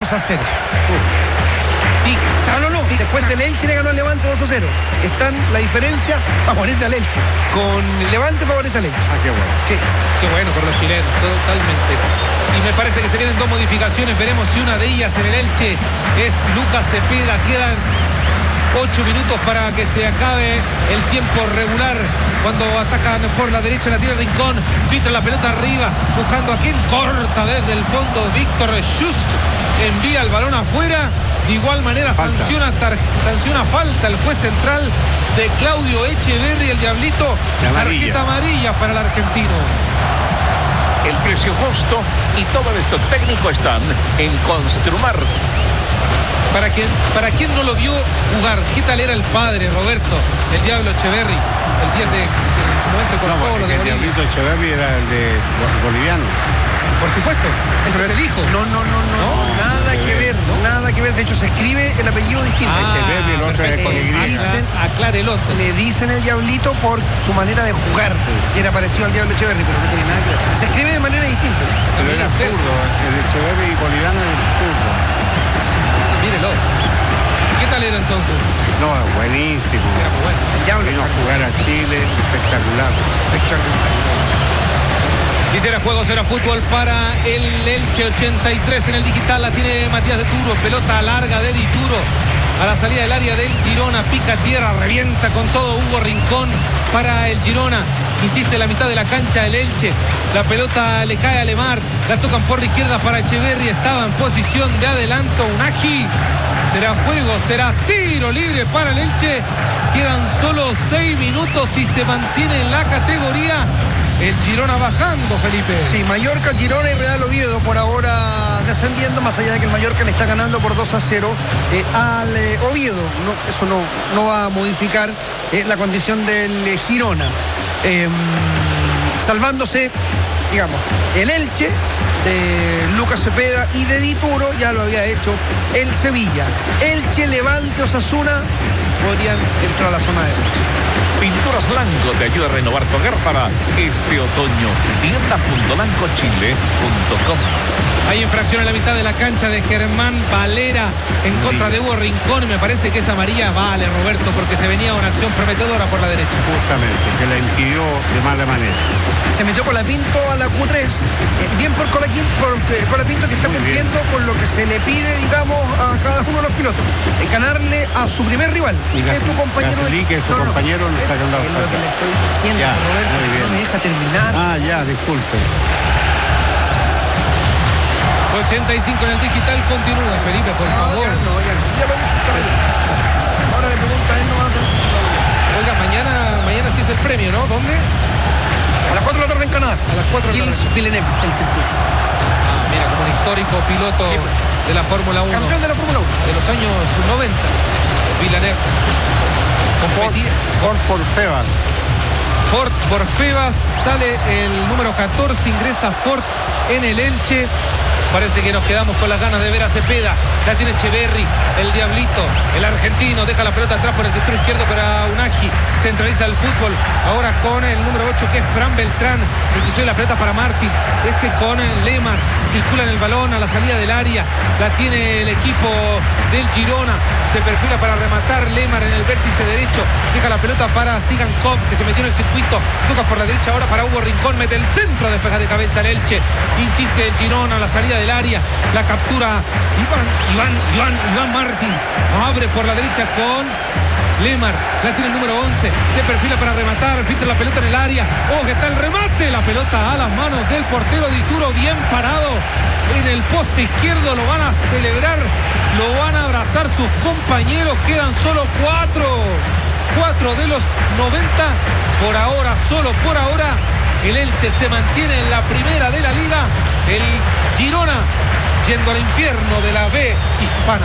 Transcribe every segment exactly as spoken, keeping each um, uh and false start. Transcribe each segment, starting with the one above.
dos a cero. Uh. Ah, no, no, después el Elche le ganó al Levante dos a cero. Están, la diferencia favorece al Elche. Con Levante favorece al Elche. Ah, qué bueno. ¿Qué? Qué bueno por los chilenos, totalmente. Y me parece que se vienen dos modificaciones. Veremos si una de ellas en el Elche es Lucas Cepeda. Quedan ocho minutos para que se acabe el tiempo regular. Cuando atacan por la derecha, la tira Rincón, filtra la pelota arriba, buscando a quien corta desde el fondo. Víctor Just envía el balón afuera. De igual manera falta. Sanciona, tar, sanciona falta el juez central de Claudio Echeverri, el Diablito. Tarjeta amarilla para el argentino. El precio justo y todo el stock técnico están en Construmark. Para quien, para quien no lo vio jugar, ¿qué tal era el padre, Roberto? El Diablo Echeverri, el diez de, en su momento con no, todo lo de el Diablito Echeverri era el de boliviano. Por supuesto, este es el hijo. No, no, no, no, no nada que ver, ¿no? nada que ver. De hecho, se escribe el apellido distinto. Ah, Echeverri, el otro es con Y. Aclare el otro. Le dicen el Diablito por su manera de jugar, que era parecido al Diablo Echeverri, pero no tiene nada que ver. Se escribe de manera distinta. Pero era zurdo, el Echeverri boliviano es zurdo. Mírelo. ¿Qué tal era entonces? No, buenísimo. Era muy bueno. El Diablo vino a jugar a Chile, espectacular. Espectacular. Dice era juego, será fútbol para el Elche. Ochenta y tres en el digital, la tiene Matías de Turo, pelota larga de Dituro a la salida del área del Girona, pica tierra, revienta con todo Hugo Rincón para el Girona, insiste en la mitad de la cancha el Elche, la pelota le cae a Lemar, la tocan por la izquierda para Echeverri, estaba en posición de adelanto Unagi, será juego, será tiro libre para el Elche, quedan solo seis minutos y se mantiene en la categoría. El Girona bajando, Felipe. Sí, Mallorca, Girona y Real Oviedo por ahora descendiendo, más allá de que el Mallorca le está ganando por dos a cero eh, al eh, Oviedo. No, eso no, no va a modificar eh, la condición del eh, Girona. Eh, salvándose, digamos, el Elche de Lucas Cepeda y de Dituro, ya lo había hecho el Sevilla. Elche, Levante, Osasuna podrían entrar a la zona de descenso. Pinturas Lanco te ayuda a renovar tu hogar para este otoño. tienda punto lanco chile punto com. Hay infracción en la mitad de la cancha de Germán Valera en contra de Hugo Rincón. Me parece que esa amarilla vale, Roberto, porque se venía una acción prometedora por la derecha. Justamente, que la impidió de mala manera. Se metió Colapinto a la Q tres. Eh, bien por Colapinto, porque Colapinto que está Muy cumpliendo bien. con lo que se le pide, digamos, a cada uno de los pilotos. Eh, ganarle a su primer rival, Y que es tu compañero. Gasly, que es su compañero, no está es, dando es lo que le estoy diciendo, Ya, Roberto. muy bien. No me deja terminar. Ah, ya, disculpe. ochenta y cinco en el digital, continúa, Felipe, por No, favor. ya no, ya no. Ya lo dije, ya lo dije. Ahora le pregunta a él, no va a tener- Oiga, mañana, mañana sí es el premio, ¿no? ¿Dónde? A las cuatro de la tarde en Canadá. A las cuatro de la Gilles tarde. Villeneuve, el circuito. Ah, mira, como un histórico piloto de la Fórmula uno. Campeón de la Fórmula uno. De los años noventa. Villeneuve. Ford, Ford por Febas. Ford por Febas, sale el número catorce, ingresa Ford en el Elche. Parece que nos quedamos con las ganas de ver a Cepeda. La tiene Echeverri, el Diablito, el argentino. Deja la pelota atrás por el sector izquierdo para Unagi. Centraliza el fútbol. Ahora con el número ocho que es Fran Beltrán. Inclusive la pelota para Martín. Este con el Lemar. Circula en el balón a la salida del área. La tiene el equipo del Girona. Se perfila para rematar Lemar en el vértice derecho. Deja la pelota para Sigankov, que se metió en el circuito. Toca por la derecha ahora para Hugo Rincón. Mete el centro, despeja de cabeza el Elche. Insiste el Girona a la salida del área. La captura Iván, Iván, Iván, Iván Martín. Abre por la derecha con Lemar. La tiene el número once. Se perfila para rematar. Filtra la pelota en el área. Oh, que está el remate. La pelota a las manos del portero Dituro. Bien parado en el poste izquierdo. Lo van a celebrar. Lo van a abrazar sus compañeros. Quedan solo cuatro. Cuatro de los noventa. Por ahora, solo por ahora. El Elche se mantiene en la primera de la liga. El Girona yendo al infierno de la B hispana.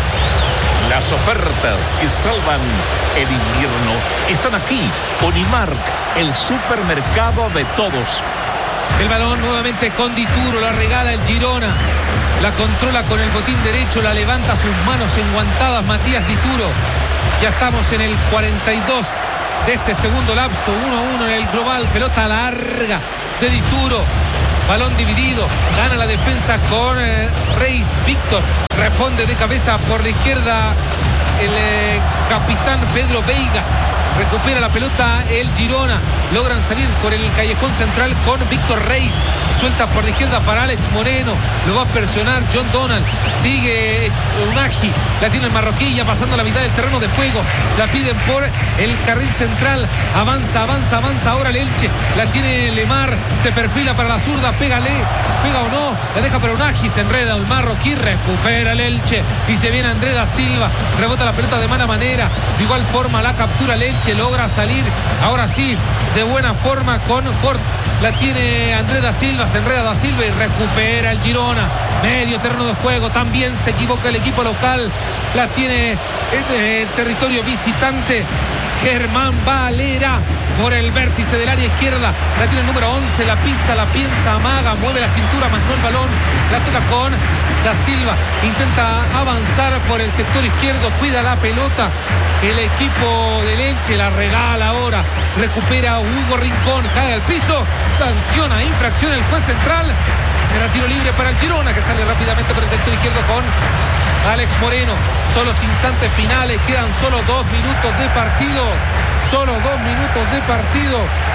Las ofertas que salvan el invierno están aquí. Unimark, el supermercado de todos. El balón nuevamente con Dituro, la regala el Girona. La controla con el botín derecho, la levanta a sus manos enguantadas Matías Dituro. Ya estamos en el cuarenta y dos de este segundo lapso, uno a uno en el global. Pelota larga de Dituro. balón dividido, gana la defensa con eh, Reis. Víctor responde de cabeza por la izquierda el eh, capitán Pedro Veigas. Recupera la pelota el Girona. Logran salir por el callejón central con Víctor Reis. Suelta por la izquierda para Alex Moreno. Lo va a presionar John Donald. Sigue Unagi. La tiene el marroquí ya pasando la mitad del terreno de juego. La piden por el carril central. Avanza, avanza, avanza ahora el Elche. La tiene Lemar. Se perfila para la zurda. Pégale. Pega o no. La deja para Unagi. Se enreda el marroquí. Recupera el Elche. Y se viene Andrés da Silva. Rebota la pelota de mala manera. De igual forma la captura el Elche. Logra salir. Ahora sí. De buena forma con Ford. La tiene Andrés da Silva. Se enreda da Silva y recupera el Girona. Medio terreno de juego. También se equivoca el equipo local. La tiene el, el territorio visitante. Germán Valera por el vértice del área izquierda. La tiene el número once. La pisa, la piensa, amaga. Mueve la cintura, más no el balón. La toca con da Silva. Intenta avanzar por el sector izquierdo. Cuida la pelota. El equipo del Elche la regala ahora. Recupera Hugo Rincón. Cae al piso. Sanciona infracción el juez central. Será tiro libre para el Girona, que sale rápidamente por el sector izquierdo con Alex Moreno. Solo instantes finales. Quedan solo dos minutos de partido. Solo dos minutos de partido.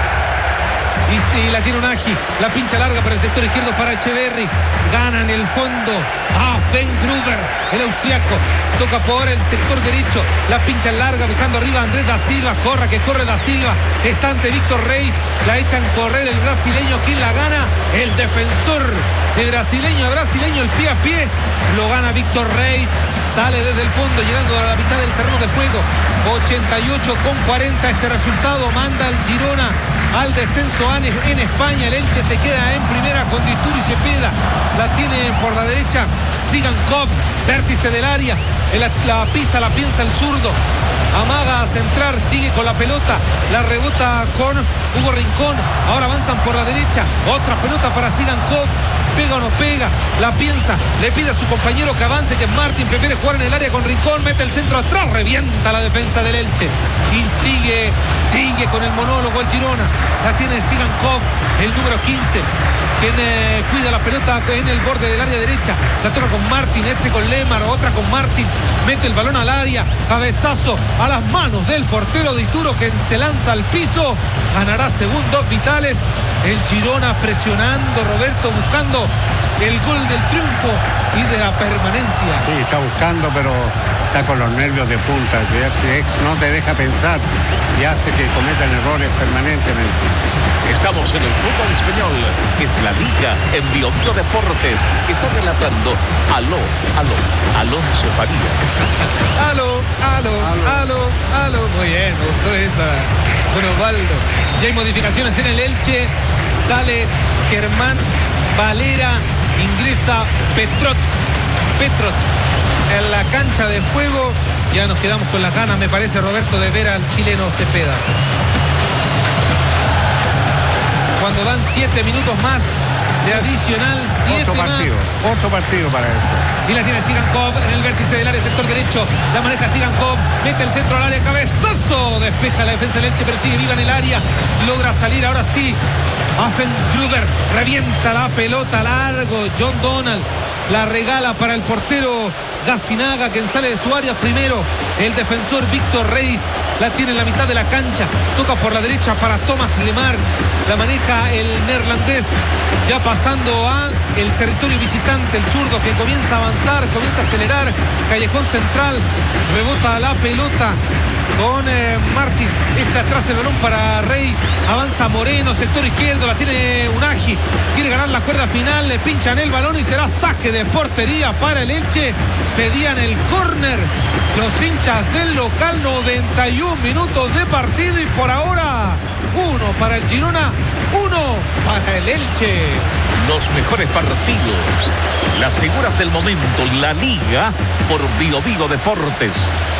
Y si la tiene Unagi, la pincha larga por el sector izquierdo para Echeverri. Gana en el fondo a Ben Gruber, el austriaco. Toca por el sector derecho. La pincha larga buscando arriba a Andrés da Silva. Corra que corre da Silva. Está ante Víctor Reis. La echan correr el brasileño. ¿Quién la gana? El defensor de brasileño a brasileño. El pie a pie. Lo gana Víctor Reis. Sale desde el fondo llegando a la mitad del terreno de juego. ochenta y ocho con cuarenta. Este resultado manda al Girona al descenso en España. El Elche se queda en primera con Dituro y Cepeda. La tiene por la derecha Sigankov, vértice del área. La, la pisa, la piensa el zurdo. Amaga a centrar, sigue con la pelota. La rebota con Hugo Rincón. Ahora avanzan por la derecha. Otra pelota para Sigankov. Pega o no pega, la piensa, le pide a su compañero que avance, que es Martín, prefiere jugar en el área con Rincón, mete el centro atrás, revienta la defensa del Elche y sigue, sigue con el monólogo el Girona. La tiene Sigankov, el número quince, quien eh, cuida la pelota en el borde del área derecha. La toca con Martín, este con Lemar, otra con Martín, mete el balón al área, cabezazo a las manos del portero de Dituro, que se lanza al piso, ganará segundos vitales. El Girona presionando, Roberto, buscando el gol del triunfo y de la permanencia. Sí, está buscando, pero está con los nervios de punta. No te deja pensar y hace que cometan errores permanentemente. Estamos en el fútbol español. Es la Liga en Bio Bio Deportes. Está relatando Aló, Aló, Alonso Farías. Aló, aló, aló, aló. Muy bien, me gustó esa. Bueno, Osvaldo. Y hay modificaciones en el Elche. Sale Germán Valera. Ingresa Petrot. Petrot en la cancha de juego. Ya nos quedamos con las ganas, me parece, Roberto, de ver al chileno Cepeda. Cuando dan siete minutos más de adicional, siete otro partido, más. otro partido para esto. Y la tiene Sigankov en el vértice del área, sector derecho. La maneja Sigankov, mete el centro al área, cabezazo. Despeja la defensa del Elche, pero sigue viva en el área. Logra salir ahora sí. Afen Gruber revienta la pelota largo. John Donald la regala para el portero Gacinaga, quien sale de su área primero. El defensor Víctor Reis la tiene en la mitad de la cancha. Toca por la derecha para Thomas Lemar. La maneja el neerlandés. Ya pasando a el territorio visitante, el zurdo, que comienza a avanzar, comienza a acelerar. Callejón central. Rebota la pelota con eh, Martín. Está atrás el balón para Reis. Avanza Moreno, sector izquierdo. La tiene Unagi. Quiere ganar la cuerda final. Le pinchan el balón y será saque de portería para el Elche. Pedían el córner los hinchas del local. Noventa y un minutos de partido y por ahora uno para el Girona, uno para el Elche. Los mejores partidos, las figuras del momento, la Liga por Bio Bio Deportes.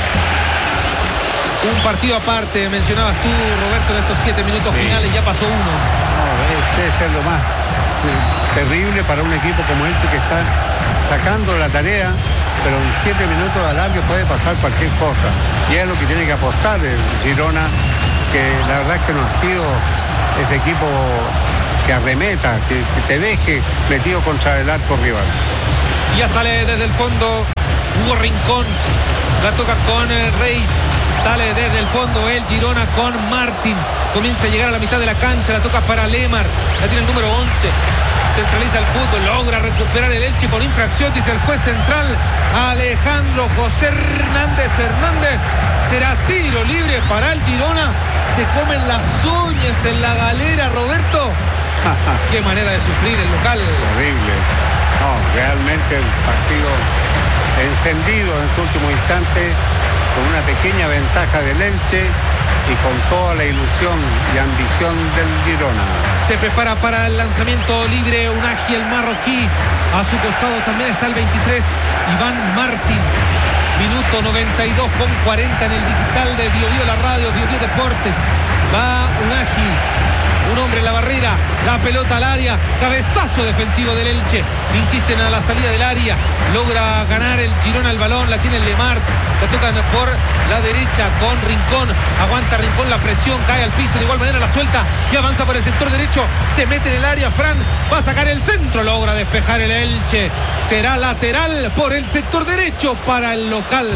Un partido aparte, mencionabas tú, Roberto, en estos siete minutos sí. finales, ya pasó uno. No, este es lo más terrible para un equipo como Elche, que está sacando la tarea, pero en siete minutos de alargue puede pasar cualquier cosa. Y es lo que tiene que apostar el Girona, que la verdad es que no ha sido ese equipo que arremeta, que, que te deje metido contra el arco rival. Ya sale desde el fondo Hugo Rincón, la toca con el Reis, sale desde el fondo el Girona con Martín, comienza a llegar a la mitad de la cancha, la toca para Lemar, la tiene el número once, centraliza el fútbol, logra recuperar el Elche con infracción, dice el juez central Alejandro José Hernández Hernández, será tiro libre para el Girona, se comen las uñas en la galera, Roberto. Qué manera de sufrir el local. Horrible. No, realmente el partido encendido en este último instante, con una pequeña ventaja del Elche y con toda la ilusión y ambición del Girona. Se prepara para el lanzamiento libre Unagi, el marroquí. A su costado también está el veintitrés, Iván Martín. Minuto noventa y dos con cuarenta en el digital de Bio Bio, la radio, Bio Bio Deportes. Va Unagi, un hombre en la barrera, la pelota al área, cabezazo defensivo del Elche, insisten a la salida del área, logra ganar el Girona el balón, la tiene el Lemar, la tocan por la derecha con Rincón, aguanta Rincón la presión, cae al piso, de igual manera la suelta y avanza por el sector derecho, se mete en el área, Fran va a sacar el centro, logra despejar el Elche, será lateral por el sector derecho para el local.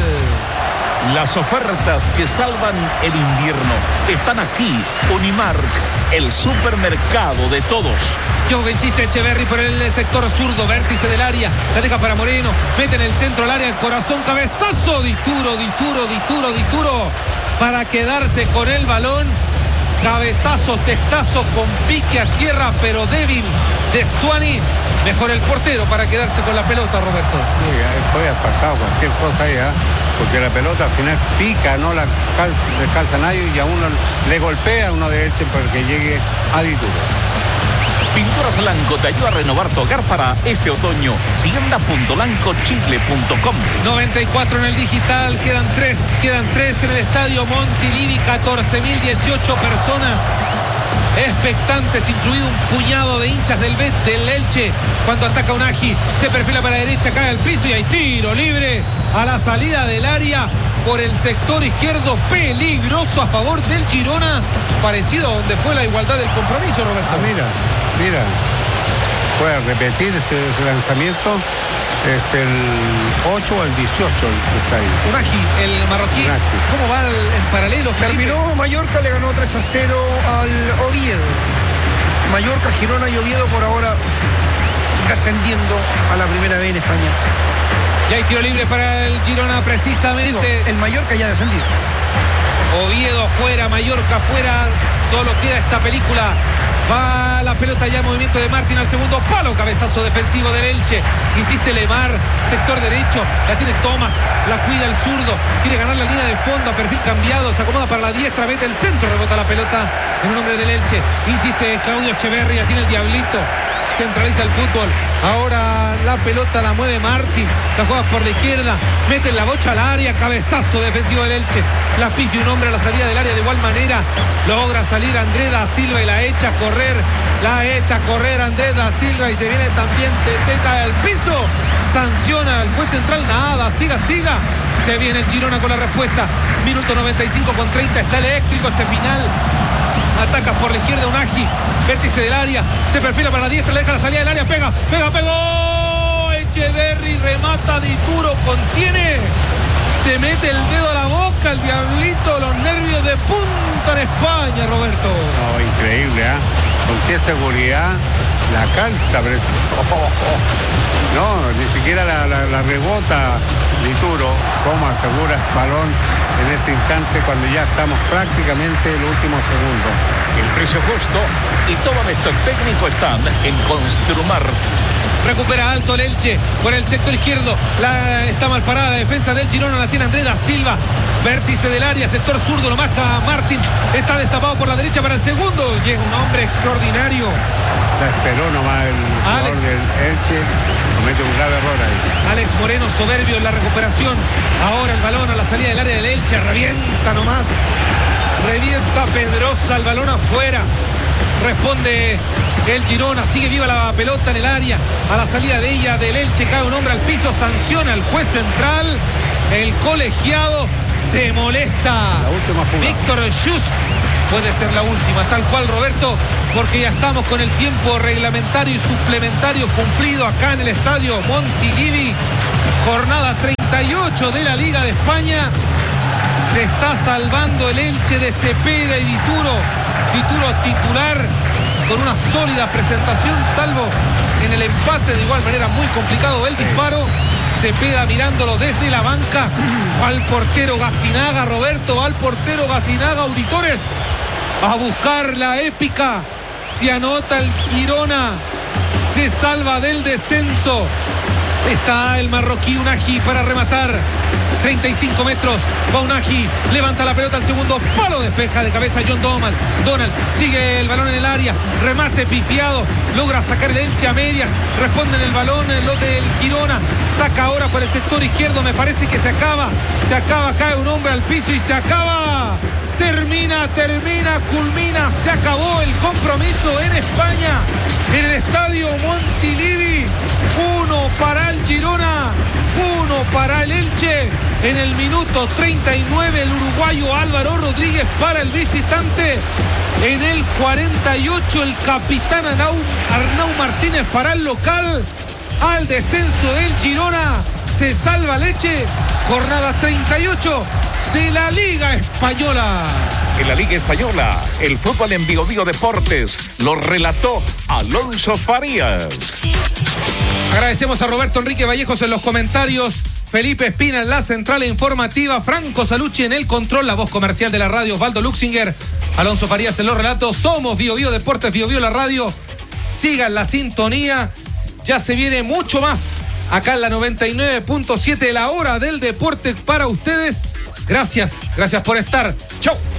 Las ofertas que salvan el invierno están aquí. Unimark, el supermercado de todos. Yo insiste Echeverri por el sector zurdo, vértice del área, la deja para Moreno, mete en el centro al área, el corazón, cabezazo, Dituro, Dituro, Dituro, Dituro, para quedarse con el balón. Cabezazo, testazo con pique a tierra, pero débil de Stuani. Mejor el portero para quedarse con la pelota, Roberto. Sí, puede haber pasado cualquier cosa ahí, ¿eh? Porque la pelota al final pica, no la calza, le calza a nadie y a uno le golpea a uno de Elche para que llegue a Dituro. Pinturas Lanco te ayuda a renovar tu hogar para este otoño. tienda punto lanco chile punto com. noventa y cuatro en el digital, quedan tres, quedan tres en el estadio Montilivi, catorce mil dieciocho personas expectantes, incluido un puñado de hinchas del, del Elche. Cuando ataca Unagi, se perfila para la derecha, cae al piso y hay tiro libre a la salida del área por el sector izquierdo, peligroso a favor del Girona, parecido a donde fue la igualdad del compromiso, Roberto. Ah, mira, mira, puede repetir ese, ese lanzamiento. Es el ocho o el dieciocho el que está ahí. Unagi, el marroquí. Unagi. ¿Cómo va el, en paralelo, Felipe? Terminó Mallorca, le ganó tres a cero al Oviedo. Mallorca, Girona y Oviedo por ahora descendiendo a la primera vez en España. Ya hay tiro libre para el Girona, precisamente. Digo, el Mallorca ya ha descendido. Oviedo fuera, Mallorca fuera. Solo queda esta película. Va la pelota ya, movimiento de Martín al segundo palo, cabezazo defensivo del Elche, insiste Lemar, sector derecho, la tiene Tomás, la cuida el zurdo, quiere ganar la línea de fondo, a perfil cambiado, se acomoda para la diestra, vete el centro, rebota la pelota en un hombre del Elche, insiste Claudio Echeverri, la tiene el Diablito, centraliza el fútbol, ahora la pelota la mueve Martín, la juega por la izquierda, mete la bocha al área, cabezazo defensivo del Elche, la pifia un hombre a la salida del área de igual manera, logra salir Andrés da Silva y la echa a correr, la echa a correr Andrés da Silva y se viene también Teteca al piso, sanciona al juez central, nada, siga, siga, se viene el Girona con la respuesta, minuto noventa y cinco con treinta, está eléctrico este final. Ataca por la izquierda Unagi, vértice del área, se perfila para la diestra, le deja la salida del área, pega, pega, pegó, Echeverri remata, Dituro contiene, se mete el dedo a la boca, el Diablito, los nervios de punta en España, Roberto. No, increíble, ¿eh? Con qué seguridad la calza, preciso. Oh, oh. No, ni siquiera la, la, la rebota Dituro, cómo asegura el balón en este instante cuando ya estamos prácticamente en el último segundo. El precio justo y todo nuestro técnico están en Construmark. Recupera alto el Elche por el sector izquierdo, la, está mal parada la defensa del Girona, la tiene Andrés da Silva, vértice del área, sector zurdo, lo masca Martín, está destapado por la derecha para el segundo, llega un hombre extraordinario. La esperó nomás el jugador del Elche, comete un grave error ahí. Alex Moreno, soberbio en la recuperación, ahora el balón a la salida del área del Elche, revienta nomás, revienta Pedrosa, el balón afuera. Responde el Girona, sigue viva la pelota en el área, a la salida de ella del Elche cae un hombre al piso, sanciona el juez central, el colegiado se molesta. La última jugada. Víctor Just, puede ser la última, tal cual Roberto, porque ya estamos con el tiempo reglamentario y suplementario cumplido acá en el estadio Montilivi. Jornada treinta y ocho de la Liga de España. Se está salvando el Elche de Cepeda y Dituro. Dituro titular con una sólida presentación, salvo en el empate, de igual manera muy complicado el disparo. Cepeda mirándolo desde la banca. Al portero Gacinaga, Roberto, al portero Gacinaga, auditores, a buscar la épica. Se anota el Girona, se salva del descenso. Está el marroquí Unagi para rematar. treinta y cinco metros, va Unagi, levanta la pelota al segundo palo, despeja de cabeza John Donald. Donald sigue el balón en el área, remate pifiado, logra sacar el Elche a medias, responde en el balón lo del Girona, saca ahora por el sector izquierdo, me parece que se acaba, se acaba, cae un hombre al piso y se acaba. Termina, termina, culmina, se acabó el compromiso en España, en el estadio Montilivi. Uno para el Girona, uno para el Elche. En el minuto treinta y nueve el uruguayo Álvaro Rodríguez para el visitante. En el cuarenta y ocho el capitán Arnau, Arnau Martínez para el local. Al descenso del Girona se salva el Elche. Jornada treinta y ocho de la Liga Española. En la Liga Española, el fútbol en Bio Bio Deportes lo relató Alonso Farías. Agradecemos a Roberto Enrique Vallejos en los comentarios, Felipe Espina en la central informativa, Franco Salucci en el control, la voz comercial de la radio, Osvaldo Luxinger, Alonso Farías en los relatos. Somos Bio Bio Deportes, Bio Bio la radio. Sigan la sintonía, ya se viene mucho más acá en la noventa y nueve punto siete, la hora del deporte para ustedes. Gracias, gracias por estar. Chau.